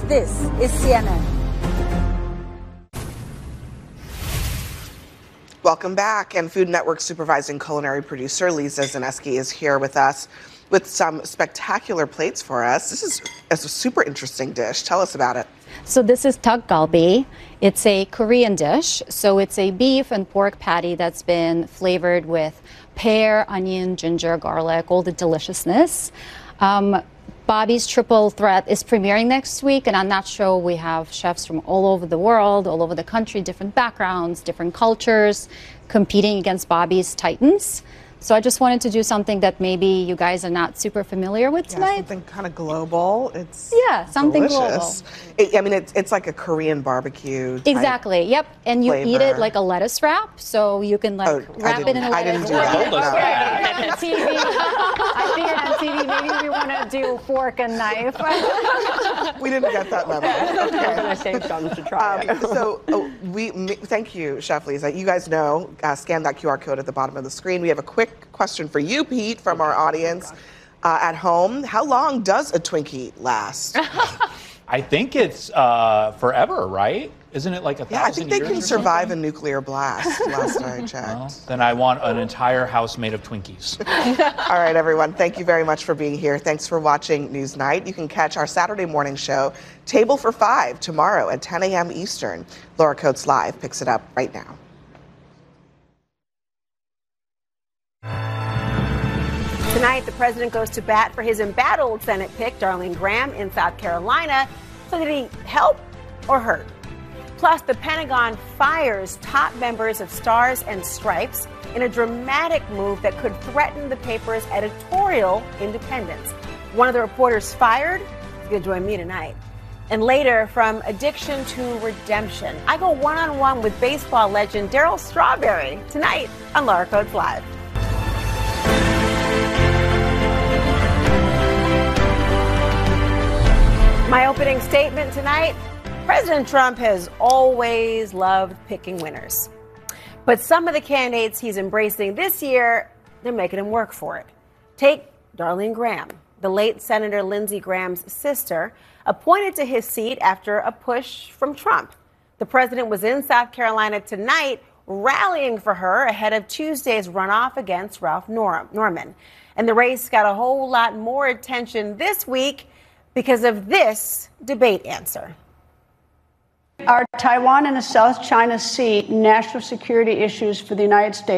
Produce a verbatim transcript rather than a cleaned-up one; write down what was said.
This is C N N. Welcome back. And Food Network supervising culinary producer Lisa Zaneski is here with us with some spectacular plates for us. This is a super interesting dish. Tell us about it. So this is tteokgalbi. It's a Korean dish. So it's a beef and pork patty that's been flavored with pear, onion, ginger, garlic, all the deliciousness. Um, Bobby's Triple Threat is premiering next week, and on that show we have chefs from all over the world, all over the country, different backgrounds, different cultures, competing against Bobby's Titans. So I just wanted to do something that maybe you guys are not super familiar with tonight. Yeah, something kind of global. It's yeah, something delicious. global. It, I mean, it's it's like a Korean barbecue. Exactly. Yep. And you flavor. eat it like a lettuce wrap, so you can like oh, wrap it in a lettuce. I didn't do that. Okay. No. T V. I figured on T V maybe we want to do fork and knife. We didn't get that level. Okay. I'm going to save some to try um, so oh, we thank you, Chef Lisa. You guys know, uh, scan that Q R code at the bottom of the screen. We have a quick question for you, Pete, from our audience uh, at home. How long does a Twinkie last? I think it's uh, forever, right? Isn't it like a thousand years? Yeah, I think they can survive something? a nuclear blast, last I checked. Well, then I want an entire house made of Twinkies. All right, everyone. Thank you very much for being here. Thanks for watching Newsnight. You can catch our Saturday morning show, Table for Five, tomorrow at ten a.m. Eastern. Laura Coates Live picks it up right now. Tonight, the president goes to bat for his embattled Senate pick, Darlene Graham, in South Carolina. So did he help or hurt? Plus, the Pentagon fires top members of Stars and Stripes in a dramatic move that could threaten the paper's editorial independence. One of the reporters fired is going to join me tonight. And later, from addiction to redemption, I go one-on-one with baseball legend Darryl Strawberry tonight on Laura Coates Live. My opening statement tonight, President Trump has always loved picking winners. But some of the candidates he's embracing this year, they're making him work for it. Take Darlene Graham, the late Senator Lindsey Graham's sister, appointed to his seat after a push from Trump. The president was in South Carolina tonight rallying for her ahead of Tuesday's runoff against Ralph Norman. And the race got a whole lot more attention this week because of this debate answer. Are Taiwan and the South China Sea national security issues for the United States?